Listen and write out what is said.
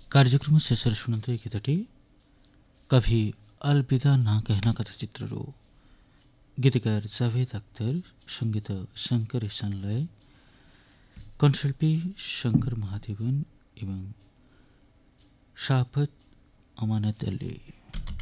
ಕಾರ್ಯಕ್ರಮ ಶೇಷರಶುನಂತೆ ಗೀತಟಿ कभी अलविदा ना कहना कथाचित्ररो गीतकार जावेद अख्तर संगीत शंकर ईशानलय कण्ठशिल्पी शंकर महादेवन एवं शाफत अमानत अली।